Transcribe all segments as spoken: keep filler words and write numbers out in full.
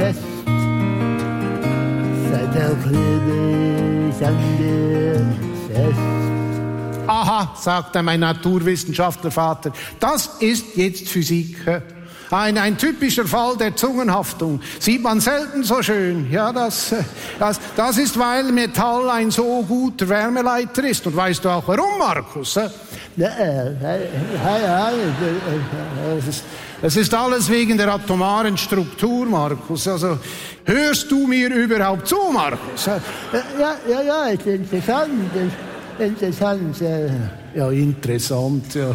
fest. Seit der Klebe ich an dir fest. Aha, sagte mein Naturwissenschaftlervater, das ist jetzt Physik. Ein, ein typischer Fall der Zungenhaftung. Sieht man selten so schön. Ja, das, das, das ist, weil Metall ein so guter Wärmeleiter ist. Und weißt du auch warum, Markus? Ja, ja, ja, es ist, es ist alles wegen der atomaren Struktur, Markus. Also, hörst du mir überhaupt zu, Markus? Ja, ja, ja, ist interessant. Interessant. Ja, interessant, ja.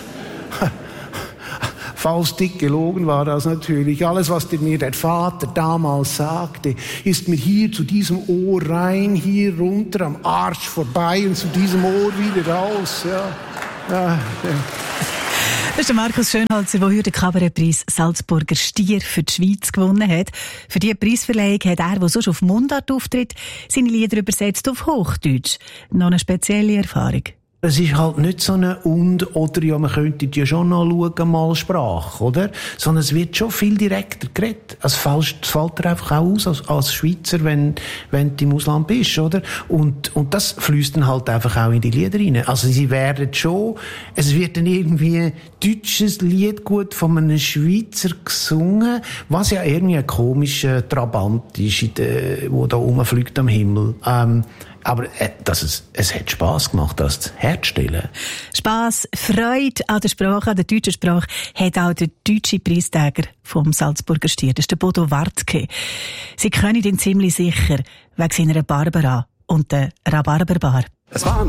Faustdick gelogen war das natürlich. Alles, was mir der Vater damals sagte, ist mir hier zu diesem Ohr rein, hier runter, am Arsch vorbei und zu diesem Ohr wieder raus. Ja. Ja, ja. Das ist der Markus Schönholzer, der heute den Kabarettpreis Salzburger Stier für die Schweiz gewonnen hat. Für diese Preisverleihung hat er, der sonst auf Mundart auftritt, seine Lieder übersetzt auf Hochdeutsch. Noch eine spezielle Erfahrung. Es ist halt nicht so eine und, oder ja, man könnte die schon anschauen, mal Sprache, oder? Sondern es wird schon viel direkter geredet. Es fällt, es fällt dir einfach auch aus, als, als Schweizer, wenn, wenn du im Ausland bist, oder? Und, und das fließt dann halt einfach auch in die Lieder rein. Also sie werden schon, es wird dann irgendwie ein deutsches Lied gut von einem Schweizer gesungen, was ja irgendwie ein komischer Trabant ist, in der, der da rumfliegt am Himmel. Ähm, Aber äh, das ist, es hat Spass gemacht, das herzustellen. Spass, Freude an der Sprache, an der deutschen Sprache, hat auch der deutsche Preisträger vom Salzburger Stier, das ist der Bodo Wartke. Sie kennen ihn ziemlich sicher wegen seiner Barbara und der Rhabarberbar. Es war